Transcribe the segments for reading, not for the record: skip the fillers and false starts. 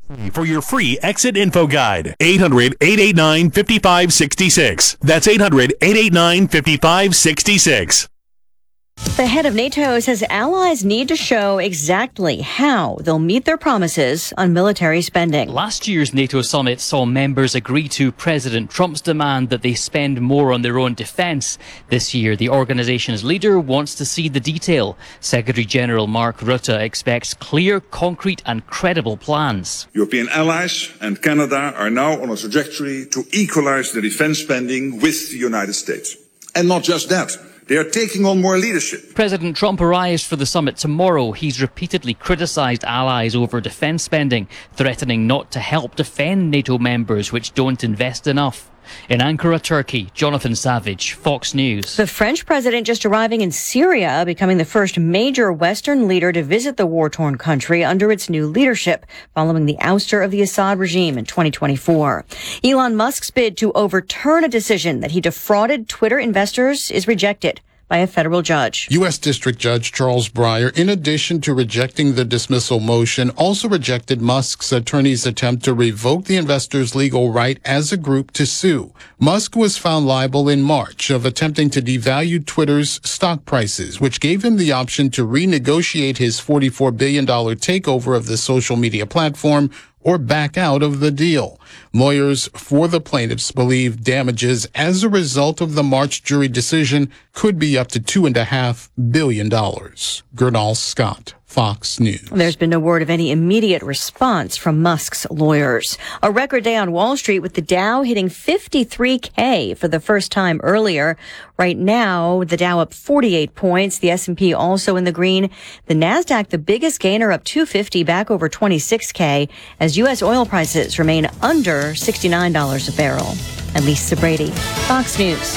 for your free exit info guide. 800-889-5566. That's 800-889-5566. The head of NATO says allies need to show exactly how they'll meet their promises on military spending. Last year's NATO summit saw members agree to President Trump's demand that they spend more on their own defence. This year, the organisation's leader wants to see the detail. Secretary General Mark Rutte expects clear, concrete and credible plans. European allies and Canada are now on a trajectory to equalise the defence spending with the United States. And not just that. They are taking on more leadership. President Trump arrives for the summit tomorrow. He's repeatedly criticised allies over defence spending, threatening not to help defend NATO members which don't invest enough. In Ankara, Turkey, Jonathan Savage, Fox News. The French president just arriving in Syria, becoming the first major Western leader to visit the war-torn country under its new leadership, following the ouster of the Assad regime in 2024. Elon Musk's bid to overturn a decision that he defrauded Twitter investors is rejected by a federal judge. U.S. District Judge Charles Breyer, in addition to rejecting the dismissal motion, also rejected Musk's attorney's attempt to revoke the investors' legal right as a group to sue. Musk was found liable in March of attempting to devalue Twitter's stock prices, which gave him the option to renegotiate his $44 billion takeover of the social media platform or back out of the deal. Lawyers for the plaintiffs believe damages as a result of the March jury decision could be up to $2.5 billion. Gernal Scott, Fox News. There's been no word of any immediate response from Musk's lawyers. A record day on Wall Street with the Dow hitting 53K for the first time earlier. Right now, the Dow up 48 points. The S&P also in the green. The Nasdaq, the biggest gainer, up 250, back over 26K, as U.S. oil prices remain under $69 a barrel. And Lisa Brady, Fox News.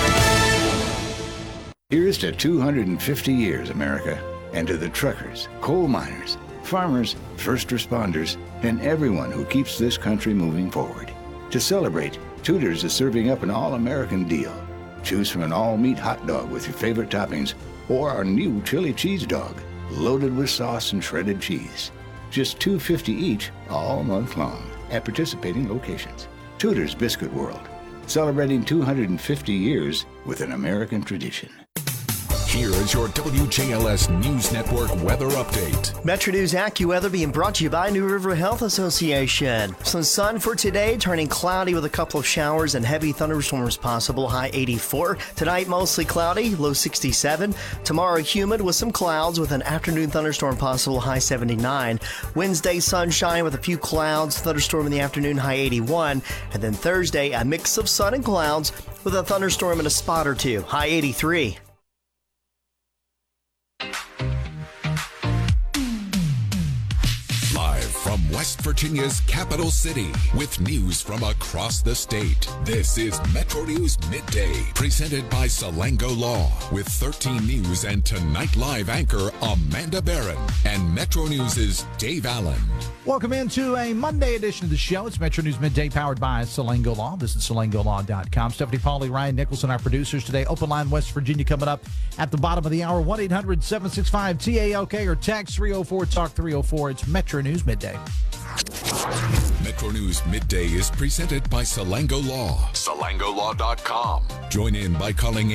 Here's to 250 years, America. And to the truckers, coal miners, farmers, first responders, and everyone who keeps this country moving forward. To celebrate, Tudor's is serving up an all-American deal. Choose from an all-meat hot dog with your favorite toppings or our new chili cheese dog, loaded with sauce and shredded cheese. Just $2.50 each all month long at participating locations. Tudor's Biscuit World, celebrating 250 years with an American tradition. Here is your WJLS News Network weather update. Metro News AccuWeather being brought to you by New River Health Association. Some sun for today, turning cloudy with a couple of showers and heavy thunderstorms possible, high 84. Tonight, mostly cloudy, low 67. Tomorrow, humid with some clouds with an afternoon thunderstorm possible, high 79. Wednesday, sunshine with a few clouds, thunderstorm in the afternoon, high 81. And then Thursday, a mix of sun and clouds with a thunderstorm and a spot or two, high 83. From West Virginia's capital city, with news from across the state, this is Metro News Midday, presented by Salango Law, with 13 News and Tonight Live anchor Amanda Barron and Metro News' Dave Allen. Welcome into a Monday edition of the show. It's Metro News Midday, powered by Salango Law. This is SalangoLaw.com. Stephanie Pauly, Ryan Nicholson, our producers today. Open line West Virginia coming up at the bottom of the hour. 1-800-765-TALK or text 304-TALK-304. It's Metro News Midday. Metro News Midday is presented by Salango Law. SalangoLaw.com. Join in by calling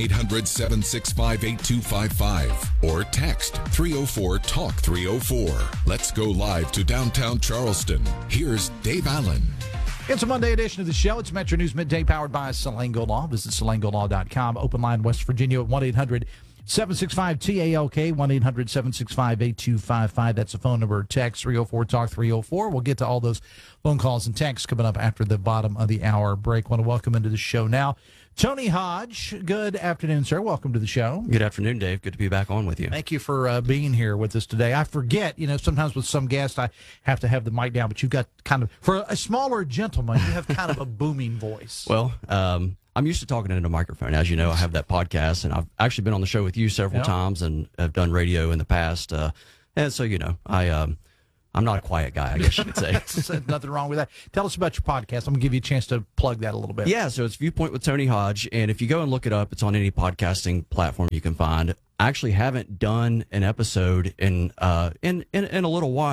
800-765-8255 or text 304-TALK-304. Let's go live to downtown Charleston. Here's Dave Allen. It's a Monday edition of the show. It's Metro News Midday, powered by Salango Law. Visit SalangoLaw.com. Open line West Virginia at 1-800-765-TALK, 1-800-765-8255. That's the phone number. Text 304-TALK-304. We'll get to all those phone calls and texts coming up after the bottom of the hour break. Want to welcome into the show now Tony Hodge. Good afternoon, sir. Welcome to the show. Good afternoon, Dave. Good to be back on with you. Thank you for being here with us today. I forget, sometimes with some guests I have to have the mic down, but you've got kind of, for a smaller gentleman, you have kind of a booming voice. Well, I'm used to talking into a microphone. As you know, I have that podcast, and I've actually been on the show with you several times, and I've done radio in the past. And so, I'm not a quiet guy, I guess you could say. Nothing wrong with that. Tell us about your podcast. I'm going to give you a chance to plug that a little bit. Yeah, so it's Viewpoint with Tony Hodge, and if you go and look it up, it's on any podcasting platform you can find. I actually haven't done an episode in a little while,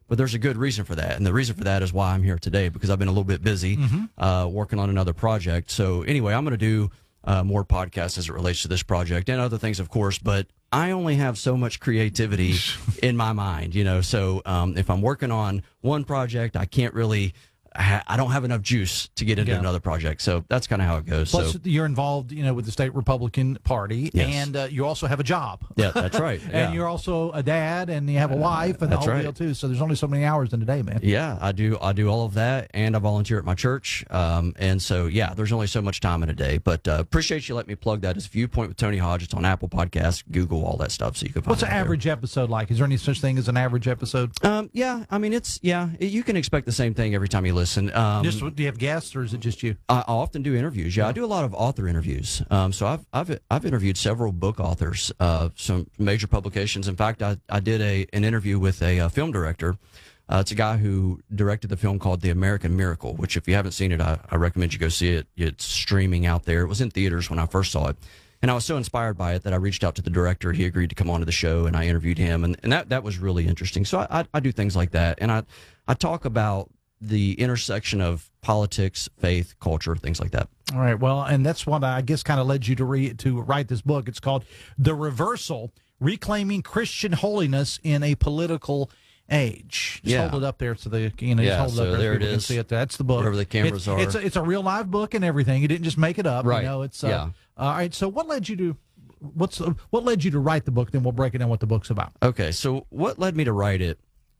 but there's a good reason for that. And the reason for that is why I'm here today, because I've been a little bit busy working on another project. So anyway, I'm going to do more podcasts as it relates to this project and other things, of course, but I only have so much creativity in my mind, so if I'm working on one project, I can't really I don't have enough juice to get into another project. So that's kind of how it goes. Plus, you're involved, with the state Republican Party, and you also have a job. Yeah, that's right. And you're also a dad, and you have a wife, and the whole deal too. So there's only so many hours in a day, man. Yeah, I do all of that, and I volunteer at my church. And so, there's only so much time in a day. But appreciate you letting me plug that as Viewpoint with Tony Hodge. It's on Apple Podcasts, Google, all that stuff. So you can find What's an average episode like? Is there any such thing as an average episode? Yeah, I mean, you can expect the same thing every time you listen. Do you have guests, or is it just you? I often do interviews. Yeah, I do a lot of author interviews. So I've interviewed several book authors, some major publications. In fact, I did an interview with a film director. It's a guy who directed the film called The American Miracle, which if you haven't seen it, I recommend you go see it. It's streaming out there. It was in theaters when I first saw it. And I was so inspired by it that I reached out to the director. He agreed to come onto the show, and I interviewed him. And that was really interesting. So I do things like that. And I talk about the intersection of politics, faith, culture, things like that. All right. Well, and that's what I guess kind of led you to write this book. It's called The Reversal: Reclaiming Christian Holiness in a Political Age. Just hold it up there so just hold it up there. There it is. Can see it. That's the book. Wherever the cameras are. It's a real live book and everything. You didn't just make it up. Right. It's all right. So what led you to what led you to write the book? Then we'll break it down what the book's about. Okay. So what led me to write it?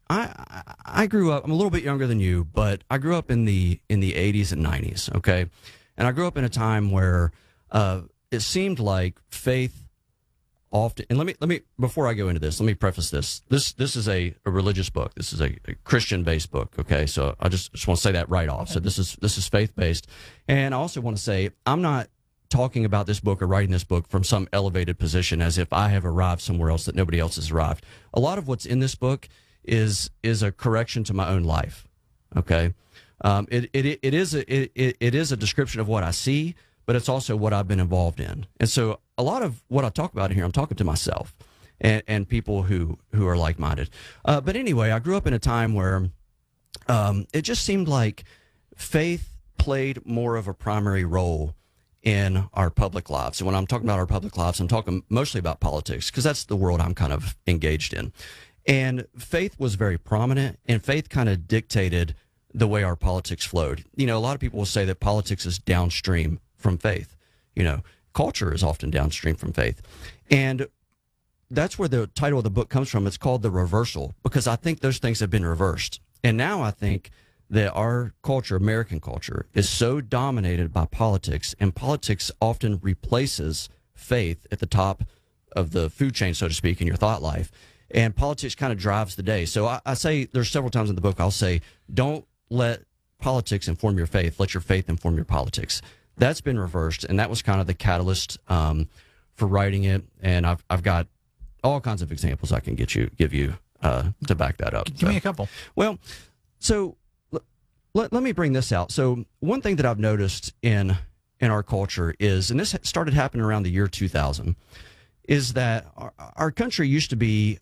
I grew up, I'm a little bit younger than you, but I grew up in the 80s and 90s, okay? And I grew up in a time where it seemed like faith often, and let me before I go into this, let me preface this. This is a religious book. This is a Christian-based book, okay? So I just want to say that right off. So this is faith-based. And I also want to say I'm not talking about this book or writing this book from some elevated position as if I have arrived somewhere else that nobody else has arrived. A lot of what's in this book is a correction to my own life. Okay. It is a description of what I see, but it's also what I've been involved in. And so a lot of what I talk about here, I'm talking to myself and people who are like-minded. But anyway, I grew up in a time where it just seemed like faith played more of a primary role in our public lives. And when I'm talking about our public lives, I'm talking mostly about politics, because that's the world I'm kind of engaged in. And faith was very prominent, and faith kind of dictated the way our politics flowed. A lot of people will say that politics is downstream from faith. Culture is often downstream from faith. And that's where the title of the book comes from. It's called The Reversal, because I think those things have been reversed. And now I think that our culture, American culture, is so dominated by politics, and politics often replaces faith at the top of the food chain, so to speak, in your thought life. And politics kind of drives the day. So I say, there's several times in the book, I'll say, don't let politics inform your faith. Let your faith inform your politics. That's been reversed, and that was kind of the catalyst for writing it. And I've got all kinds of examples I can give you to back that up. Give me a couple. Well, so let me bring this out. So one thing that I've noticed in our culture is, and this started happening around the year 2000, is that our country used to be,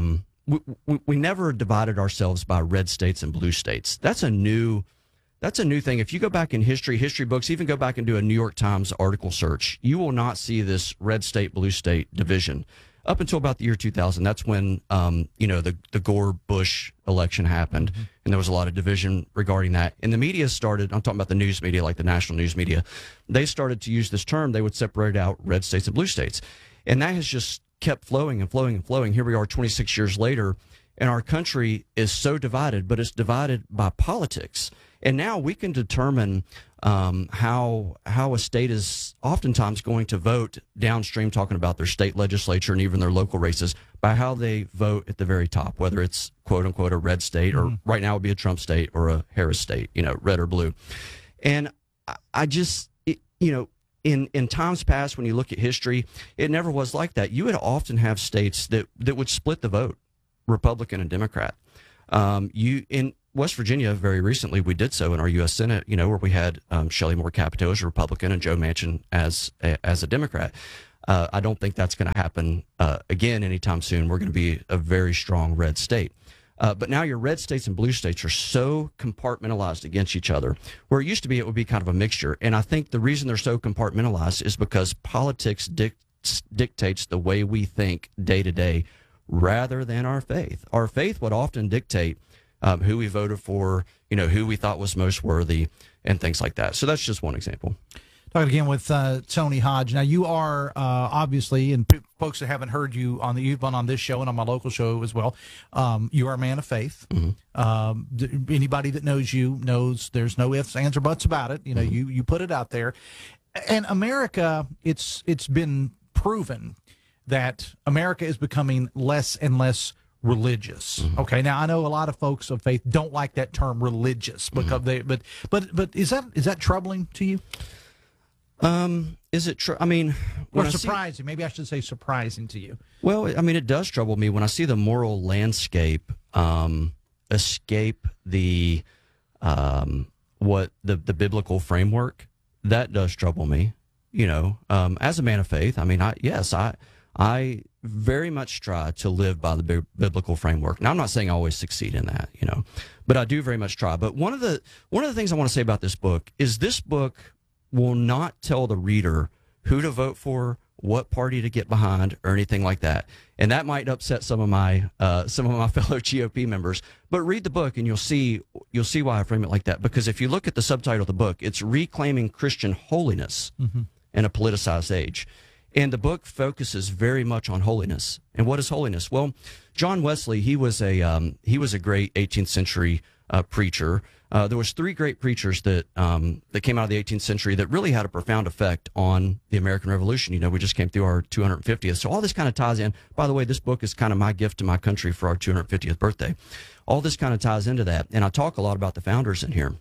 we never divided ourselves by red states and blue states. That's a new thing. If you go back in history books, even go back and do a New York Times article search, you will not see this red state, blue state division. Up until about the year 2000, that's when, the Gore-Bush election happened, and there was a lot of division regarding that. And the media started, I'm talking about the news media, like the national news media, they started to use this term. They would separate out red states and blue states. And that has just kept flowing and flowing and flowing. Here we are 26 years later, and our country is so divided, but it's divided by politics. And now we can determine how a state is oftentimes going to vote downstream, talking about their state legislature and even their local races, by how they vote at the very top, whether it's, quote unquote, a red state, or right now it would be a Trump state or a Harris state, red or blue. And I just, in times past, when you look at history, it never was like that. You would often have states that would split the vote, Republican and Democrat. In West Virginia, very recently, we did so in our U.S. Senate, where we had Shelley Moore Capito as a Republican and Joe Manchin as a Democrat. I don't think that's going to happen again anytime soon. We're going to be a very strong red state. But now your red states and blue states are so compartmentalized against each other, where it used to be it would be kind of a mixture. And I think the reason they're so compartmentalized is because politics dictates the way we think day to day rather than our faith. Our faith would often dictate who we voted for, who we thought was most worthy, and things like that. So that's just one example. Talking again with Tony Hodge. Now, you are obviously, and folks that haven't heard you you've been on this show and on my local show as well. You are a man of faith. Mm-hmm. Anybody that knows you knows there's no ifs, ands, or buts about it. You put it out there. And America, it's been proven that America is becoming less and less religious. Mm-hmm. Okay. Now I know a lot of folks of faith don't like that term religious because but is that troubling to you? Is it true? I mean, or surprising? Maybe I should say surprising to you. Well, I mean, it does trouble me when I see the moral landscape escape the biblical framework. That does trouble me. As a man of faith, I mean, I very much try to live by the biblical framework. Now, I'm not saying I always succeed in that, but I do very much try. But one of the things I want to say about this book is this book will not tell the reader who to vote for, what party to get behind, or anything like that. And that might upset some of my fellow GOP members. But read the book and you'll see why I frame it like that. Because if you look at the subtitle of the book, it's Reclaiming Christian Holiness in a Politicized Age. And the book focuses very much on holiness. And what is holiness? Well, John Wesley, he was a great 18th century preacher. There was three great preachers that came out of the 18th century that really had a profound effect on the American Revolution. We just came through our 250th. So all this kind of ties in. By the way, this book is kind of my gift to my country for our 250th birthday. All this kind of ties into that. And I talk a lot about the founders in here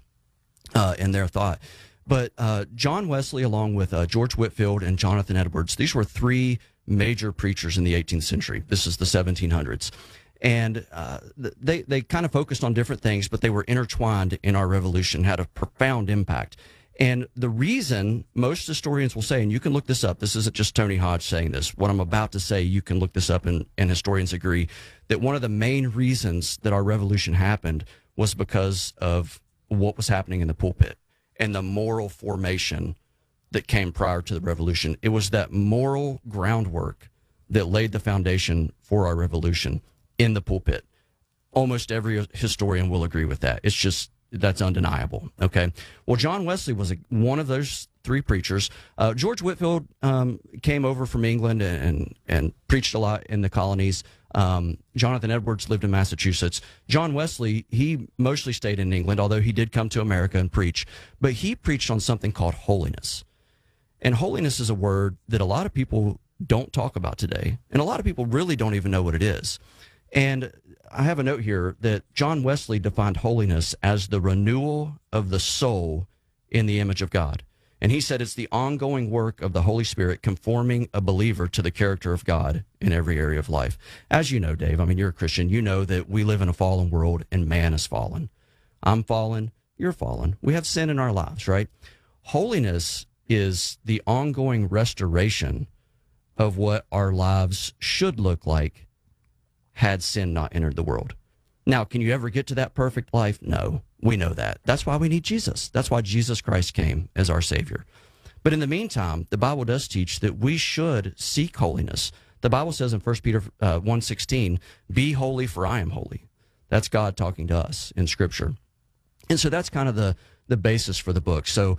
and their thought. But John Wesley, along with George Whitefield and Jonathan Edwards, these were three major preachers in the 18th century. This is the 1700s. And they kind of focused on different things, but they were intertwined in our revolution, had a profound impact. And the reason most historians will say, and you can look this up, this isn't just Tony Hodge saying this, what I'm about to say, you can look this up and historians agree, that one of the main reasons that our revolution happened was because of what was happening in the pulpit and the moral formation that came prior to the revolution. It was that moral groundwork that laid the foundation for our revolution in the pulpit. Almost every historian will agree with that. It's just, that's undeniable. Okay. Well, John Wesley was one of those three preachers. George Whitefield came over from England and preached a lot in the colonies. Jonathan Edwards lived in Massachusetts. John Wesley, he mostly stayed in England, although he did come to America and preach. But he preached on something called holiness. And holiness is a word that a lot of people don't talk about today. And a lot of people really don't even know what it is. And I have a note here that John Wesley defined holiness as the renewal of the soul in the image of God. And he said it's the ongoing work of the Holy Spirit conforming a believer to the character of God in every area of life. As you know, Dave, I mean, you're a Christian. You know that we live in a fallen world and man is fallen. I'm fallen. You're fallen. We have sin in our lives, right? Holiness is the ongoing restoration of what our lives should look like had sin not entered the world. Now, can you ever get to that perfect life? No, we know that. That's why we need Jesus. That's why Jesus Christ came as our Savior. But in the meantime, the Bible does teach that we should seek holiness. The Bible says in 1 Peter 1:16, be holy for I am holy. That's God talking to us in Scripture. And so that's kind of the basis for the book. So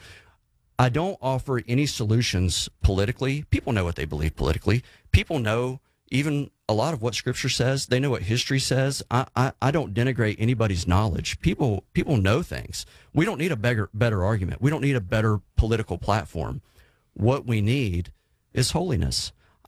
I don't offer any solutions politically. People know what they believe politically. People know even a lot of what Scripture says. They know what history says. I don't denigrate anybody's knowledge. People know things. We don't need a better argument. We don't need a better political platform. What we need is holiness.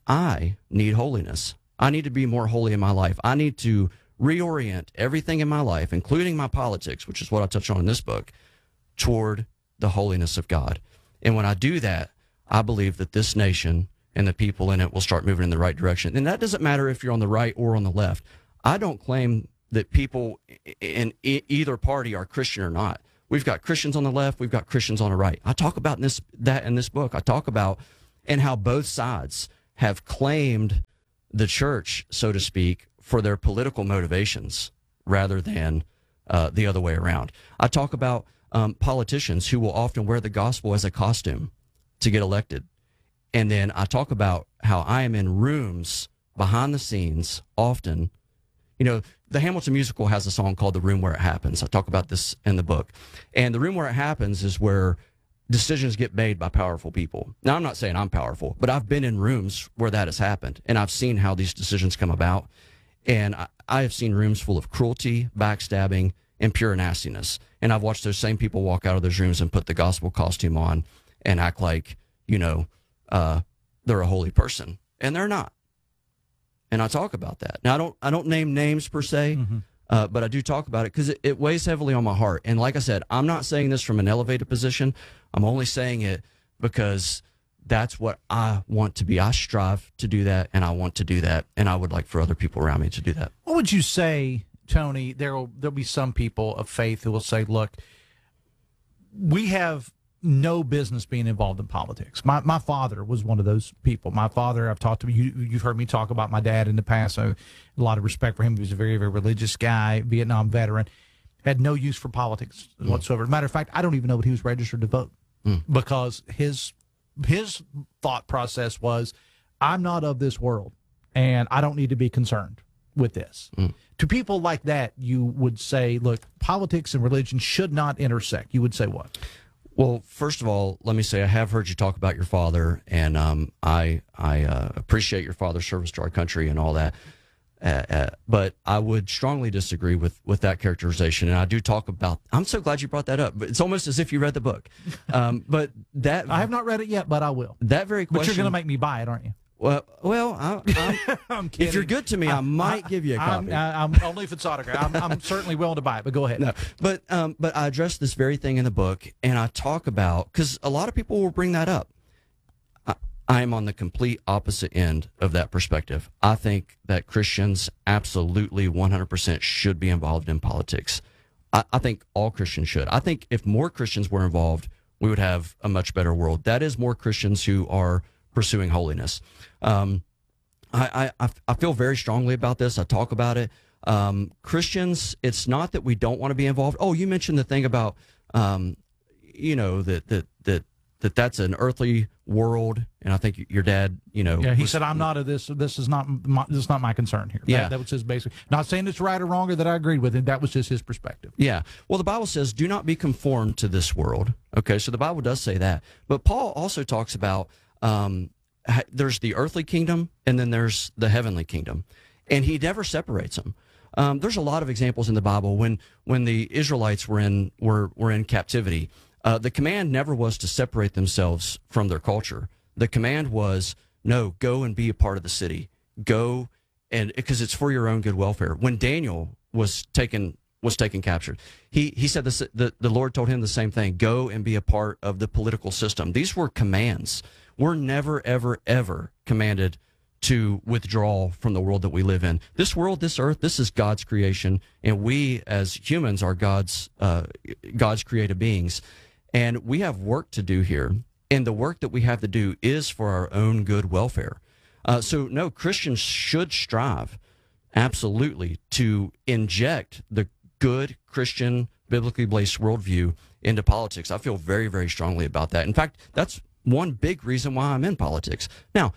I need holiness. I need to be more holy in my life. I need to reorient everything in my life, including my politics, which is what I touch on in this book, toward the holiness of God. And when I do that, I believe that this nation and the people in it will start moving in the right direction. And that doesn't matter if you're on the right or on the left. I don't claim that people in either party are Christian or not. We've got Christians on the left. We've got Christians on the right. I talk about that in this book. I talk about and how both sides have claimed the church, so to speak, for their political motivations. rather than the other way around. I talk about politicians who will often wear the gospel as a costume to get elected. And then I talk about how I am in rooms behind the scenes often. You know, the Hamilton musical has a song called The Room Where It Happens. I talk about this in the book. And the room where it happens is where decisions get made by powerful people. Now, I'm not saying I'm powerful, but I've been in rooms where that has happened, and I've seen how these decisions come about. And I have seen rooms full of cruelty, backstabbing, and pure nastiness. And I've watched those same people walk out of those rooms and put the gospel costume on and act like, you know, they're a holy person, and they're not. And I talk about that. Now, I don't name names per se, but I do talk about it because it weighs heavily on my heart. And like I said, I'm not saying this from an elevated position. I'm only saying it because that's what I want to be. I strive to do that, and I want to do that, and I would like for other people around me to do that. What would you say, Tony? There'll be some people of faith who will say, look, we have no business being involved in politics. My father was one of those people. My father, I've talked to you've heard me talk about my dad in the past. So a lot of respect for him. He was a very, very religious guy, Vietnam veteran, had no use for politics whatsoever. As a matter of fact, I don't even know that he was registered to vote because his thought process was, I'm not of this world and I don't need to be concerned with this. To people like that, you would say, look, politics and religion should not intersect. You would say what? Well, first of all, let me say I have heard you talk about your father, and I appreciate your father's service to our country and all that. But I would strongly disagree with that characterization, and I do talk about. I'm so glad you brought that up. But it's almost as if you read the book. But that I have not read it yet, but I will. That very question. But you're going to make me buy it, aren't you? Well, I'm if you're good to me, I might give you a copy. I'm only if it's autographed. I'm certainly willing to buy it, but go ahead. No, but I address this very thing in the book, and I talk about, because a lot of people will bring that up. I am on the complete opposite end of that perspective. I think that Christians absolutely 100% should be involved in politics. I think all Christians should. I think if more Christians were involved, we would have a much better world. That is more Christians who are pursuing holiness. I feel very strongly about this. I talk about it. Christians, it's not that we don't want to be involved. Oh, you mentioned the thing about, you know, that's an earthly world, and I think your dad, you know, yeah, he said, "I'm not of this. This is not my concern here." Yeah, that was his basic. Not saying it's right or wrong or that I agreed with him. That was just his perspective. Yeah. Well, the Bible says, "Do not be conformed to this world." Okay, so the Bible does say that, but Paul also talks about. There's the earthly kingdom and then there's the heavenly kingdom, and he never separates them. There's a lot of examples in the Bible when the Israelites were in captivity. The command never was to separate themselves from their culture. The command was, no, go and be a part of the city. Go, and because it's for your own good welfare. When Daniel was taken captured, he said this, the Lord told him the same thing. Go and be a part of the political system. These were commands. We're never, ever, ever commanded to withdraw from the world that we live in. This world, this earth, this is God's creation, and we as humans are God's created beings, and we have work to do here. And the work that we have to do is for our own good welfare. So, no, Christians should strive, absolutely, to inject the good Christian, biblically based worldview into politics. I feel very, very strongly about that. In fact, that's one big reason why I'm in politics. Now,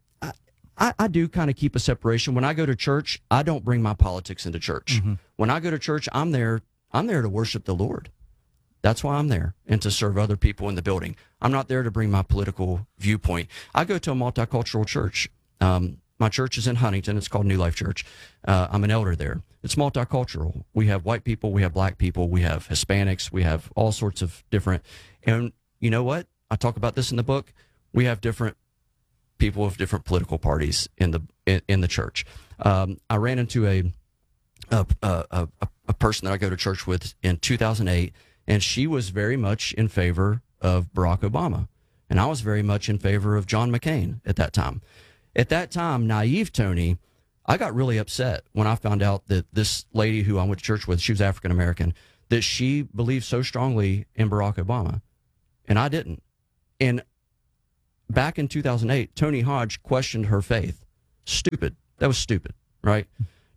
I do kind of keep a separation. When I go to church, I don't bring my politics into church. Mm-hmm. When I go to church, I'm there to worship the Lord. That's why I'm there, and to serve other people in the building. I'm not there to bring my political viewpoint. I go to a multicultural church. My church is in Huntington. It's called New Life Church. I'm an elder there. It's multicultural. We have white people, we have black people, we have Hispanics, we have all sorts of different. And you know what? I talk about this in the book. We have different people of different political parties in the church. I ran into a person that I go to church with in 2008, and she was very much in favor of Barack Obama, and I was very much in favor of John McCain at that time. At that time, naive Tony, I got really upset when I found out that this lady who I went to church with, she was African American, that she believed so strongly in Barack Obama, and I didn't. And back in 2008, Tony Hodge questioned her faith. Stupid. That was stupid, right?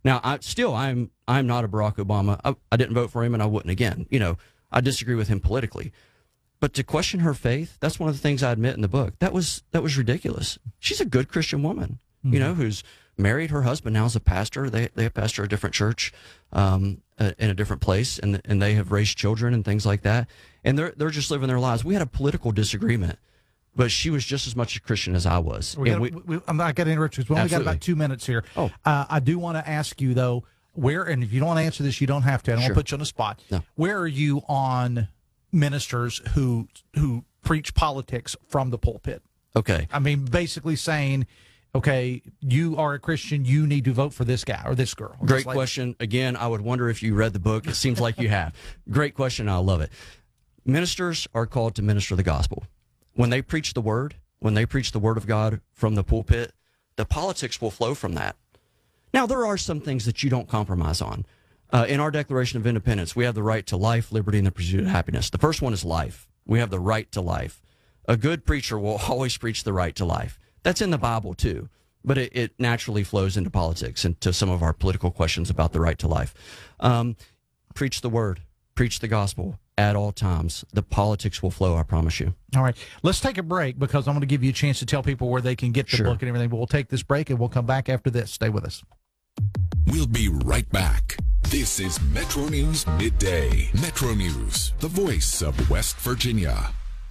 Now, I'm not a Barack Obama. I didn't vote for him, and I wouldn't again. I disagree with him politically. But to question her faith, that's one of the things I admit in the book. That was ridiculous. She's a good Christian woman, who's married. Her husband now is a pastor. They pastor a different church in a different place, and they have raised children and things like that. And they're just living their lives. We had a political disagreement, but she was just as much a Christian as I was. I'm not going to interrupt you. We only got about 2 minutes here. Oh. I do want to ask you, though, where, and if you don't want to answer this, you don't have to. I don't want to put you on the spot. No. Where are you on ministers who preach politics from the pulpit? Okay. I mean, basically saying, okay, you are a Christian, you need to vote for this guy or this girl. Or Great question. Again, I would wonder if you read the book. It seems like you have. Great question. I love it. Ministers are called to minister the gospel. When they preach the word of God from the pulpit, the politics will flow from that. Now, there are some things that you don't compromise on. In our Declaration of Independence, we have the right to life, liberty, and the pursuit of happiness. The first one is life. We have the right to life. A good preacher will always preach the right to life. That's in the Bible, too. But it naturally flows into politics and to some of our political questions about the right to life. Preach the word. Preach the gospel at all times. The politics will flow, I promise you. All right. Let's take a break because I'm going to give you a chance to tell people where they can get the book and everything. But we'll take this break and we'll come back after this. Stay with us. We'll be right back. This is Metro News Midday. Metro News, the voice of West Virginia.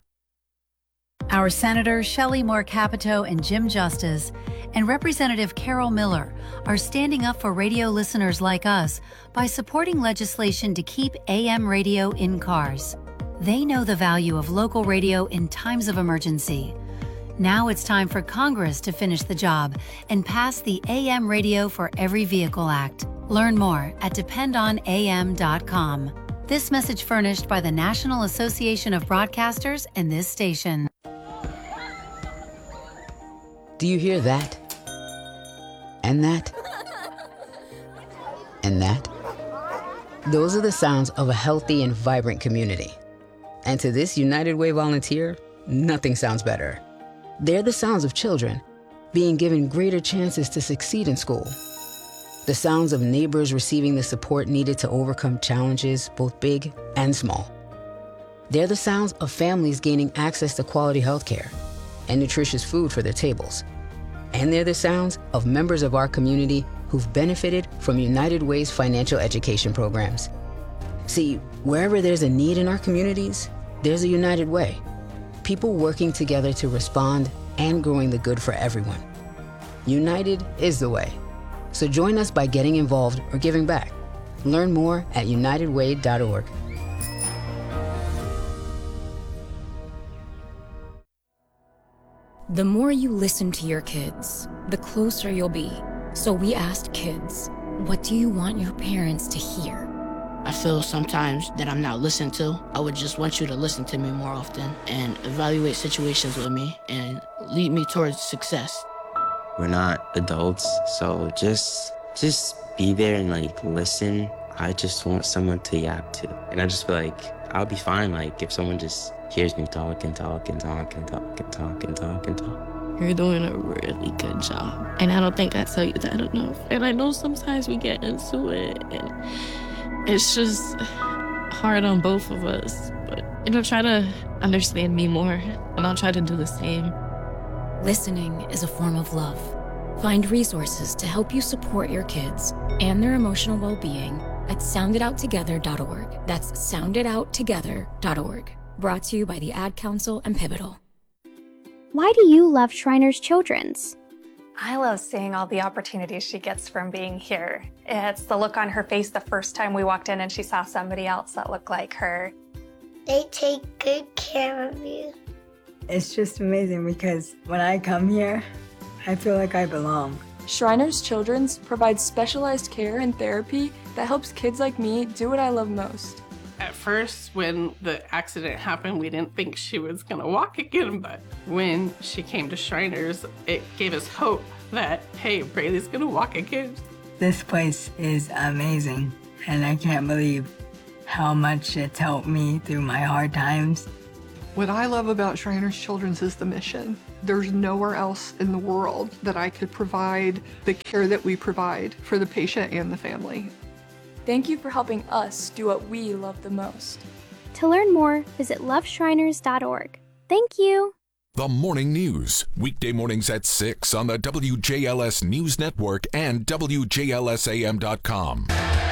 Our Senators Shelley Moore Capito and Jim Justice and Representative Carol Miller are standing up for radio listeners like us by supporting legislation to keep AM radio in cars. They know the value of local radio in times of emergency. Now it's time for Congress to finish the job and pass the AM Radio for Every Vehicle Act. Learn more at dependonam.com. This message furnished by the National Association of Broadcasters and this station. Do you hear that? And that? And that? Those are the sounds of a healthy and vibrant community. And to this United Way volunteer, nothing sounds better. They're the sounds of children being given greater chances to succeed in school. The sounds of neighbors receiving the support needed to overcome challenges, both big and small. They're the sounds of families gaining access to quality health care and nutritious food for their tables. And they're the sounds of members of our community who've benefited from United Way's financial education programs. See, wherever there's a need in our communities, there's a United Way. People working together to respond and growing the good for everyone. United is the way. So join us by getting involved or giving back. Learn more at unitedway.org. The more you listen to your kids, the closer you'll be. So we asked kids, what do you want your parents to hear? I feel sometimes that I'm not listened to. I would just want you to listen to me more often and evaluate situations with me and lead me towards success. We're not adults, so just be there and listen. I just want someone to yap to. And I just feel like I'll be fine if someone just hears me talk and talk and talk and talk and talk and talk and talk. You're doing a really good job. And I don't think I tell you that enough. And I know sometimes we get into it and it's just hard on both of us. But, try to understand me more and I'll try to do the same. Listening is a form of love. Find resources to help you support your kids and their emotional well-being at sounditouttogether.org. That's sounditouttogether.org. Brought to you by the Ad Council and Pivotal. Why do you love Shriners Children's? I love seeing all the opportunities she gets from being here. It's the look on her face the first time we walked in and she saw somebody else that looked like her. They take good care of you. It's just amazing because when I come here, I feel like I belong. Shriners Children's provides specialized care and therapy that helps kids like me do what I love most. At first, when the accident happened, we didn't think she was gonna walk again, but when she came to Shriners, it gave us hope that, hey, Braylee's gonna walk again. This place is amazing, and I can't believe how much it's helped me through my hard times. What I love about Shriners Children's is the mission. There's nowhere else in the world that I could provide the care that we provide for the patient and the family. Thank you for helping us do what we love the most. To learn more, visit loveshriners.org. Thank you. The Morning News, weekday mornings at 6 on the WJLS News Network and WJLSAM.com.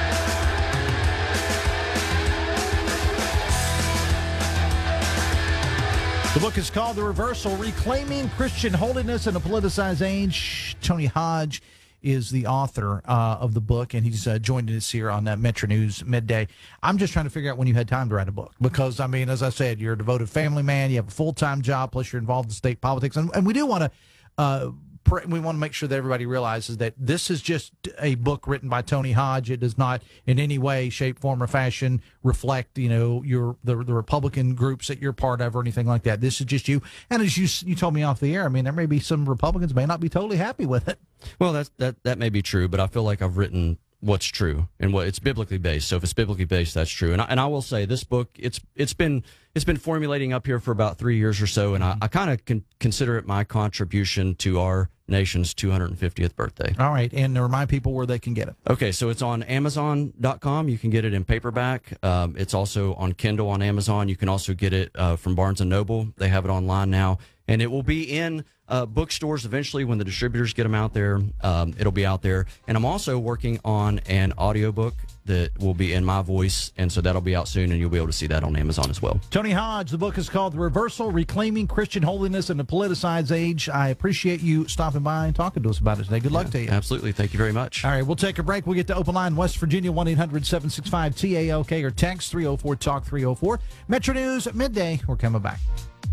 The book is called The Reversal, Reclaiming Christian Holiness in a Politicized Age. Tony Hodge is the author of the book, and he's joined us here on Metro News Midday. I'm just trying to figure out when you had time to write a book because, I mean, as I said, you're a devoted family man. You have a full-time job, plus you're involved in state politics. And we do want to make sure that everybody realizes that this is just a book written by Tony Hodge. It does not in any way, shape, form, or fashion reflect, the Republican groups that you're part of or anything like that. This is just you. And as you told me off the air, I mean, there may be some Republicans may not be totally happy with it. Well, that may be true, but I feel like I've written what's true and what it's biblically based. So if it's biblically based, that's true. And I will say this book, it's been formulating up here for about 3 years or so, and I kind of consider it my contribution to our nation's 250th birthday. All right, and to remind people where they can get it. Okay, so it's on Amazon.com. You can get it in paperback. It's also on Kindle on Amazon. You can also get it from Barnes & Noble. They have it online now. And it will be in bookstores eventually when the distributors get them out there. It'll be out there. And I'm also working on an audiobook that will be in my voice. And so that'll be out soon, and you'll be able to see that on Amazon as well. Tony Hodge, the book is called The Reversal, Reclaiming Christian Holiness in a Politicized Age. I appreciate you stopping by and talking to us about it today. Good luck to you. Absolutely. Thank you very much. All right, we'll take a break. We'll get to Open Line, West Virginia, 1-800-765-TALK or text 304-TALK 304. Metro News at midday. We're coming back.